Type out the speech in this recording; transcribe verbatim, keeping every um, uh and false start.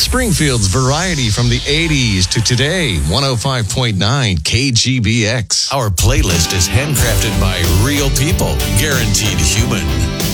Springfield's variety from the eighties to today. one oh five point nine K G B X. Our playlist is handcrafted by real people, guaranteed human.